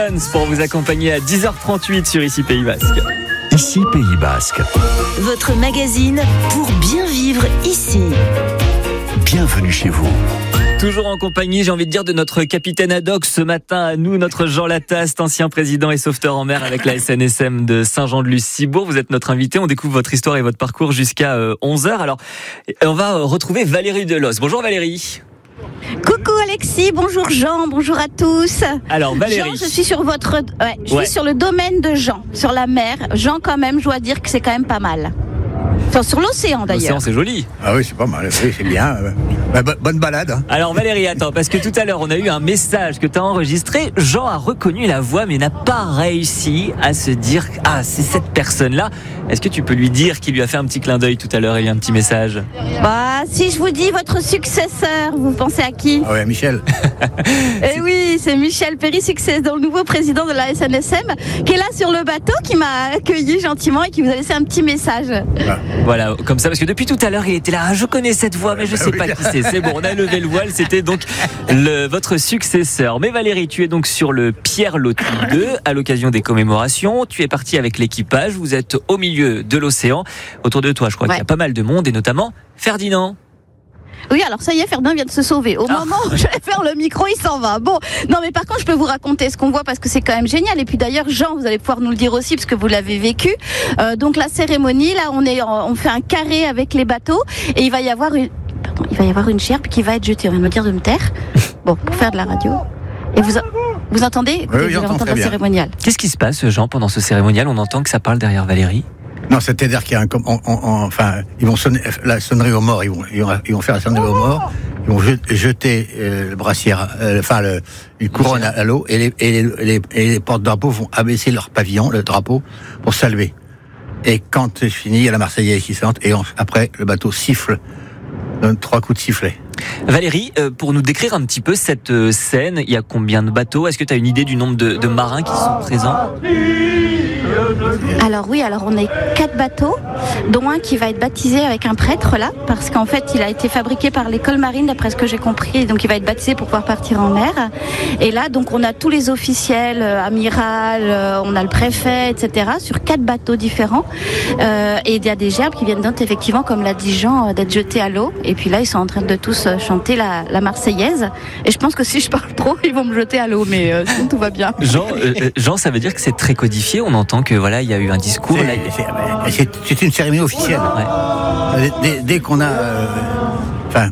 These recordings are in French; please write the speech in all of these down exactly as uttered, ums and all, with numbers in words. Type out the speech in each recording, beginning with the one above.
Pour vous accompagner à dix heures trente-huit sur Ici Pays Basque. Ici Pays Basque. Votre magazine pour bien vivre ici. Bienvenue chez vous. Toujours en compagnie, j'ai envie de dire, de notre capitaine ad hoc ce matin à nous, notre Jean Lataste, ancien président et sauveteur en mer avec la S N S M de Saint-Jean-de-Luz-Cibourg. Vous êtes notre invité, on découvre votre histoire et votre parcours jusqu'à onze heures. Alors, on va retrouver Valérie Delos. Bonjour Valérie. Coucou Alexis, bonjour Jean, bonjour à tous. Alors Valérie, Jean, je suis sur votre, ouais, je ouais. suis sur le domaine de Jean, sur la mer. Jean, quand même, je dois dire que c'est quand même pas mal. Enfin, sur l'océan d'ailleurs. L'océan, c'est joli. Ah oui, c'est pas mal, oui, c'est bien. Bah, bonne balade. Hein. Alors Valérie, attends, parce que tout à l'heure, on a eu un message que tu as enregistré. Jean a reconnu la voix, mais n'a pas réussi à se dire « Ah, c'est cette personne-là ». Est-ce que tu peux lui dire qu'il lui a fait un petit clin d'œil tout à l'heure et un petit message ? Bah, si je vous dis votre successeur, vous pensez à qui ? Ah ouais, Michel. Eh oui, c'est Michel Perry, successeur, le nouveau président de la S N S M, qui est là sur le bateau, qui m'a accueilli gentiment et qui vous a laissé un petit message. Ah. Voilà, comme ça, parce que depuis tout à l'heure, il était là. Ah, je connais cette voix, mais je sais pas qui c'est. C'est bon, on a levé le voile. C'était donc le, votre successeur. Mais Valérie, tu es donc sur le Pierre Loti deux à l'occasion des commémorations. Tu es partie avec l'équipage. Vous êtes au milieu de l'océan. Autour de toi, je crois ouais. qu'il y a pas mal de monde, et notamment Ferdinand. Oui, alors ça y est, Ferdinand vient de se sauver. Au ah. moment où je vais faire le micro, il s'en va. Bon, non, mais par contre, je peux vous raconter ce qu'on voit parce que c'est quand même génial. Et puis d'ailleurs, Jean, vous allez pouvoir nous le dire aussi parce que vous l'avez vécu. Euh, donc la cérémonie, là, on est, on fait un carré avec les bateaux et il va y avoir une, pardon, il va y avoir une gerbe qui va être jetée. On va me dire de me taire. Bon, pour faire de la radio. Et vous, vous entendez ? Écoutez, oui, vous j'entends très le bien. Cérémonial. Qu'est-ce qui se passe, Jean, pendant ce cérémonial ? On entend que ça parle derrière Valérie. Non, c'est-à-dire qu'il y a un, on, on, on, enfin, ils vont sonner la sonnerie aux morts. Ils vont, ils vont, ils vont faire la sonnerie aux morts. Ils vont jeter euh, le brassière, euh, enfin, le, une couronne à, à l'eau, et les, et les, les, et les porte-drapeaux vont abaisser leur pavillon, le drapeau, pour saluer. Et quand c'est fini, il y a la Marseillaise qui chante, et on, après, le bateau siffle, donne trois coups de sifflet. Valérie, euh, pour nous décrire un petit peu cette euh, scène, il y a combien de bateaux ? Est-ce que tu as une idée du nombre de, de marins qui sont présents ? Alors oui, alors on est quatre bateaux, dont un qui va être baptisé avec un prêtre là, parce qu'en fait il a été fabriqué par l'école marine d'après ce que j'ai compris, donc il va être baptisé pour pouvoir partir en mer. Et là donc on a tous les officiels, euh, amiral, euh, on a le préfet, et cetera sur quatre bateaux différents. Euh, et il y a des gerbes qui viennent donc effectivement, comme l'a dit Jean, euh, d'être jetés à l'eau. Et puis là ils sont en train de tous euh, chanter la, la Marseillaise. Et je pense que si je parle trop, ils vont me jeter à l'eau, mais euh, sinon tout va bien. Jean, euh, Jean, ça veut dire que c'est très codifié. On entend que voilà, il y a eu un discours. C'est, là, c'est, c'est, c'est une cérémonie officielle. Ouais. Dès, dès qu'on a, euh, enfin,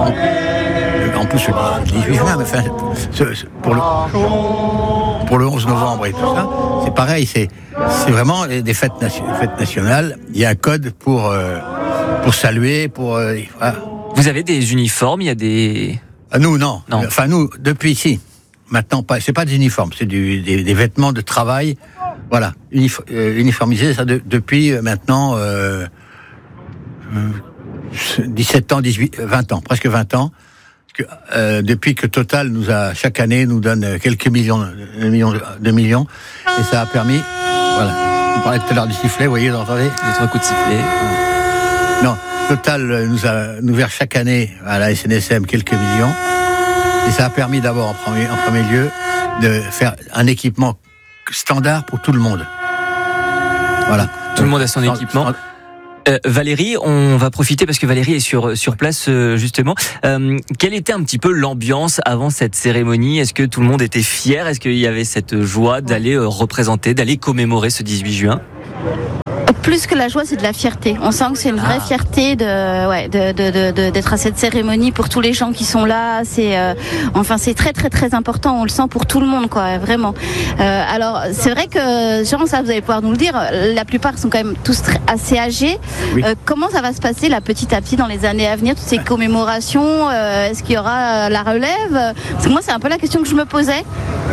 en plus le dix-huit juin, mais enfin, ce, ce, pour le pour le onze novembre et tout ça, c'est pareil. C'est c'est vraiment des fêtes, nation, fêtes nationales. Il y a un code pour euh, pour saluer, pour. Euh, voilà. Vous avez des uniformes, il y a des. Ah, nous non. non. Enfin nous depuis ici. Maintenant pas. C'est pas des uniformes, c'est du, des, des vêtements de travail. Voilà, Unif- euh, uniformisé ça de, depuis euh, maintenant euh, euh, dix-sept ans, dix-huit, vingt ans, presque vingt ans. Parce que, euh, depuis que Total nous a chaque année nous donne quelques millions, de millions, de millions, et ça a permis. Voilà, on parlait tout à l'heure du sifflet, vous voyez, vous entendez ? Les trois coups de sifflet. Non, Total nous a nous verse chaque année à la S N S M quelques millions, et ça a permis d'abord en premier, en premier lieu de faire un équipement standard pour tout le monde. Voilà. Tout le monde a son Stand, équipement. stand... Euh, Valérie, on va profiter parce que Valérie est sur sur place euh, justement. Euh, quelle était un petit peu l'ambiance avant cette cérémonie ? Est-ce que tout le monde était fier ? Est-ce qu'il y avait cette joie d'aller euh, représenter, d'aller commémorer ce dix-huit juin ? Plus que la joie, c'est de la fierté. On sent que c'est une vraie ah. fierté de, ouais, de, de, de, de, d'être à cette cérémonie pour tous les gens qui sont là. C'est, euh, enfin, c'est très, très, très important. On le sent pour tout le monde, quoi, vraiment. Euh, alors, c'est vrai que, Jean, ça, vous allez pouvoir nous le dire, la plupart sont quand même tous très, assez âgés. Oui. Euh, comment ça va se passer, là, petit à petit, dans les années à venir, toutes ces commémorations euh, Est-ce qu'il y aura euh, la relève ? Parce que moi, c'est un peu la question que je me posais.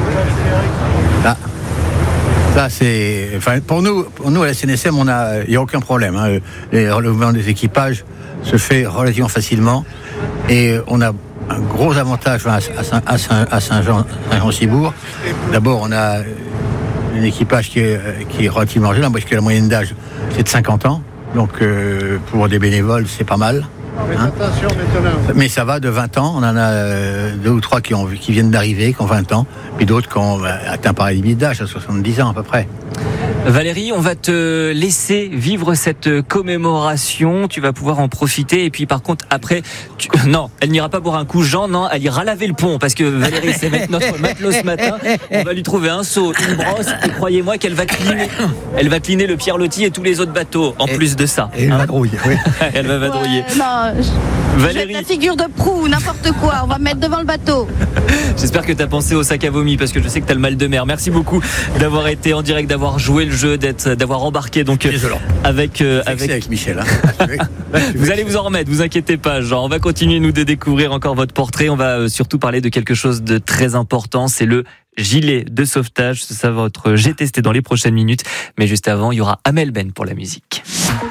Ah. Ça, c'est, enfin, pour nous, pour nous à la S N S M, on a, il y a aucun problème. Hein. Le relèvement des équipages se fait relativement facilement, et on a un gros avantage à, à, Saint, à Saint-Jean, Saint-Jean-Cibourg. D'abord, on a un équipage qui est, qui est relativement jeune, parce que la moyenne d'âge c'est de cinquante ans, donc euh, pour des bénévoles, c'est pas mal. Hein. Mais ça va de vingt ans. On en a euh, deux ou trois qui, ont, qui viennent d'arriver, qui ont vingt ans, puis d'autres qui ont euh, atteint par la limite d'âge, à soixante-dix ans à peu près. Valérie, on va te laisser vivre cette commémoration. Tu vas pouvoir en profiter. Et puis, par contre, après, tu... non, elle n'ira pas boire un coup, Jean. Non, elle ira laver le pont parce que Valérie, c'est notre matelot ce matin. On va lui trouver un seau, une brosse. Et croyez-moi qu'elle va cleaner. Elle va cleaner le Pierre Loti et tous les autres bateaux. En et, plus de ça. Et elle hein. vadrouille. Oui. Elle va vadrouiller. Ouais, non, je... Valérie, la figure de proue, n'importe quoi. On va me mettre devant le bateau. J'espère que tu as pensé au sac à vomi parce que je sais que tu as le mal de mer. Merci beaucoup d'avoir été en direct, d'avoir joué le jeu, d'être, d'avoir embarqué donc Désolant. avec euh, avec... avec Michel. Hein. Vous allez vous en remettre, vous inquiétez pas, Jean. On va continuer nous de découvrir encore votre portrait. On va surtout parler de quelque chose de très important, c'est le gilet de sauvetage. Ça va être j'ai testé dans les prochaines minutes, mais juste avant, il y aura Amel Ben pour la musique.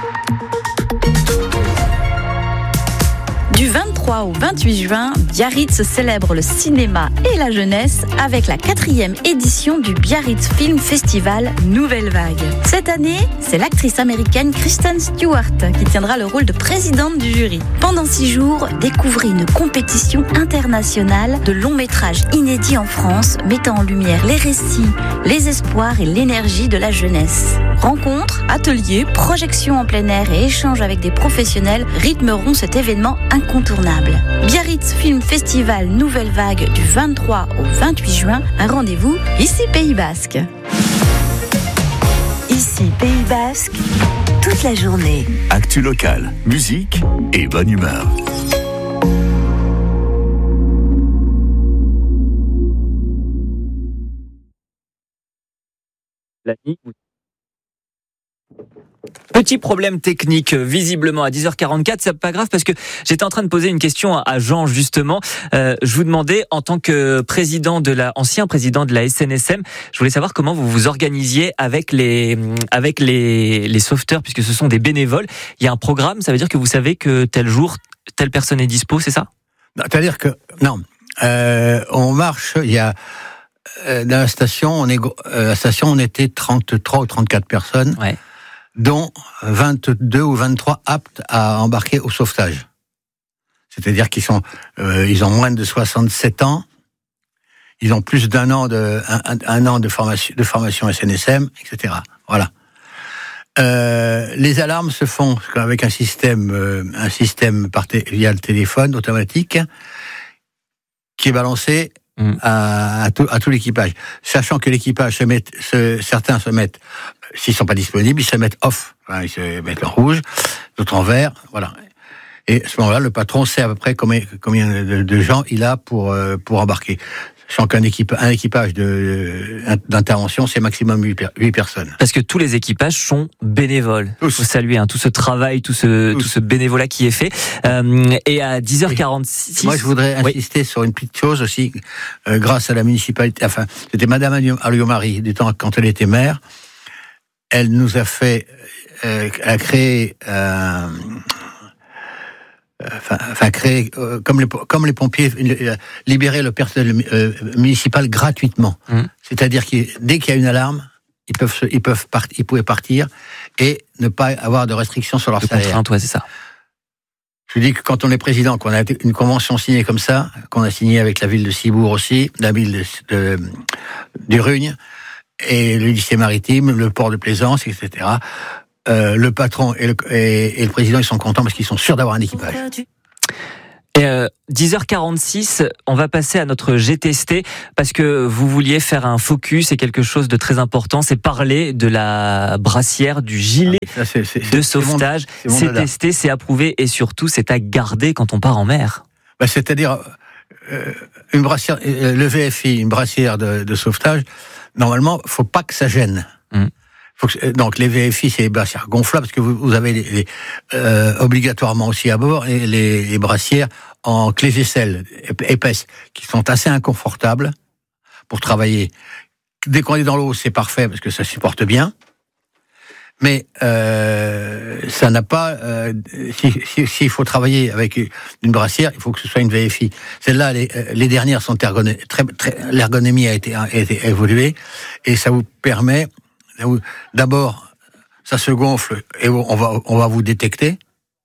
Du vingt-trois au vingt-huit juin, Biarritz célèbre le cinéma et la jeunesse avec la quatrième édition du Biarritz Film Festival Nouvelle Vague. Cette année, c'est l'actrice américaine Kristen Stewart qui tiendra le rôle de présidente du jury. Pendant six jours, découvrez une compétition internationale de longs métrages inédits en France, mettant en lumière les récits, les espoirs et l'énergie de la jeunesse. Rencontres, ateliers, projections en plein air et échanges avec des professionnels rythmeront cet événement incontournable. Biarritz Film Festival Nouvelle Vague du vingt-trois au vingt-huit juin, un rendez-vous ici Pays Basque. Ici Pays Basque, toute la journée. Actu locale, musique et bonne humeur. La nuit. Petit problème technique, visiblement à dix heures quarante-quatre, c'est pas grave parce que j'étais en train de poser une question à Jean justement. Euh, je vous demandais en tant que président de la, ancien président de la S N S M, je voulais savoir comment vous vous organisiez avec les, avec les, les sauveteurs puisque ce sont des bénévoles. Il y a un programme, ça veut dire que vous savez que tel jour, telle personne est dispo, c'est ça? C'est-à-dire que non, euh, on marche. Il y a euh, dans la station, on est euh, la station, on était trente-trois ou trente-quatre personnes. Ouais. Dont vingt-deux ou vingt-trois aptes à embarquer au sauvetage. C'est-à-dire qu'ils sont, euh, ils ont moins de soixante-sept ans, ils ont plus d'un an de, un, un an de formation, de formation S N S M, et cetera. Voilà. Euh, les alarmes se font avec un système, euh, un système par t- via le téléphone automatique qui est balancé mmh. à, à, tout, à tout l'équipage, sachant que l'équipage se met, se, certains se mettent s'ils sont pas disponibles, ils se mettent off. Enfin, ils se mettent en rouge, d'autres en vert, voilà. Et à ce moment-là, le patron sait à peu près combien, combien de, de gens il a pour, euh, pour embarquer. Sachant qu'un équipe, un équipage de, d'intervention, c'est maximum huit personnes. Parce que tous les équipages sont bénévoles. Il faut saluer hein, tout ce travail, tout ce, tout ce bénévolat qui est fait. Euh, et à dix heures quarante-six... Moi, je voudrais insister oui. sur une petite chose aussi. Euh, grâce à la municipalité, enfin, c'était Madame Alliot-Marie, du temps quand elle était maire. Elle nous a fait, euh, elle a créé, euh, enfin, enfin créé euh, comme les comme les pompiers, euh, libérer le personnel euh, municipal gratuitement. Mmh. C'est-à-dire que dès qu'il y a une alarme, ils peuvent se, ils peuvent partir, ils pouvaient partir et ne pas avoir de restrictions sur leur de salaire. Contrainte, ouais, c'est ça. Je dis que quand on est président, qu'on a une convention signée comme ça, qu'on a signée avec la ville de Cibourg aussi, la ville de, de, du Rugne. Et le lycée maritime, le port de Plaisance, et cetera. Euh, le patron et le, et, et le président, ils sont contents parce qu'ils sont sûrs d'avoir un équipage. Et euh, dix heures quarante-six, on va passer à notre J'ai testé parce que vous vouliez faire un focus et quelque chose de très important, c'est parler de la brassière, du gilet ah, ça, c'est, c'est, de sauvetage. C'est, mon, c'est, mon c'est testé, c'est approuvé et surtout c'est à garder quand on part en mer. Bah, c'est-à-dire euh, une brassière, euh, le V F I, une brassière de, de sauvetage. Normalement, faut pas que ça gêne. Mmh. Faut que, donc les V F I, c'est les brassières gonflables parce que vous, vous avez les, les, euh, obligatoirement aussi à bord les, les, les brassières en clé vaisselle épaisses qui sont assez inconfortables pour travailler. Dès qu'on est dans l'eau, c'est parfait parce que ça supporte bien. Mais euh, ça n'a pas. Euh, si, si, s'il faut travailler avec une brassière, il faut que ce soit une V F I. Celles-là, les, les dernières sont ergonomiques. Très, très, l'ergonomie a été, a été évoluée et ça vous permet. D'abord, ça se gonfle et on va, on va vous détecter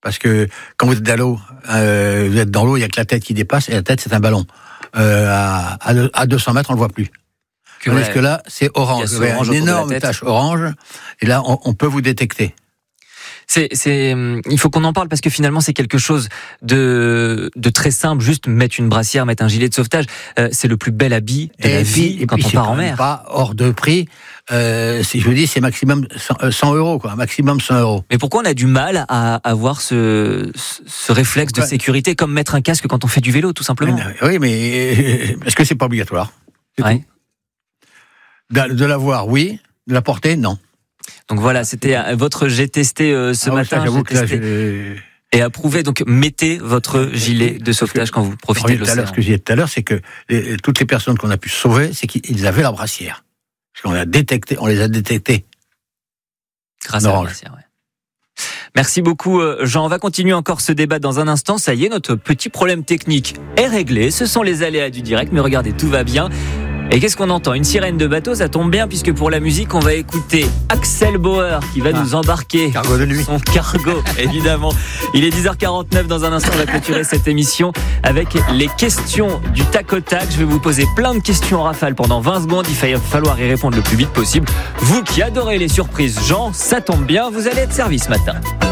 Parce que quand vous êtes dans l'eau, euh, vous êtes dans l'eau, il y a que la tête qui dépasse, et la tête, c'est un ballon. Euh, à, à deux cents mètres, on le voit plus. Que Tandis ouais. que là, c'est orange. Vous avez une énorme tache orange, et là, on, on peut vous détecter. C'est, c'est, il faut qu'on en parle parce que finalement c'est quelque chose de, de très simple. Juste mettre une brassière, mettre un gilet de sauvetage, euh, c'est le plus bel habit de et la puis, vie et quand puis on part en mer. Pas hors de prix. Euh, si je vous dis, c'est maximum cent euros, quoi, maximum cent euros. Mais pourquoi on a du mal à avoir ce, ce réflexe pourquoi? de sécurité, comme mettre un casque quand on fait du vélo, tout simplement? Mais, oui, mais est-ce que c'est pas obligatoire? C'est ouais. de, de l'avoir, oui. De la porter, non. Donc voilà, c'était votre j'ai testé euh, ce ah, matin. Ça, j'avoue que là, et approuvé. Donc mettez votre gilet de sauvetage quand vous profitez de l'océan. Ce que j'ai dit tout à l'heure, c'est que les, toutes les personnes qu'on a pu sauver, c'est qu'ils avaient la brassière. Parce qu'on a détecté, on les a détectés. Grâce à la brassière, ouais. Merci beaucoup Jean. On va continuer encore ce débat dans un instant. Ça y est, notre petit problème technique est réglé. Ce sont les aléas du direct, mais regardez, tout va bien. Et qu'est-ce qu'on entend? Une sirène de bateau, ça tombe bien puisque pour la musique, on va écouter Axel Bauer qui va ah, nous embarquer. Cargo de nuit. Son cargo, évidemment. Il est dix heures quarante-neuf. Dans un instant, on va clôturer cette émission avec les questions du tac au tac. Je vais vous poser plein de questions en rafale pendant vingt secondes. Il va falloir y répondre le plus vite possible. Vous qui adorez les surprises, Jean, ça tombe bien, vous allez être servi ce matin.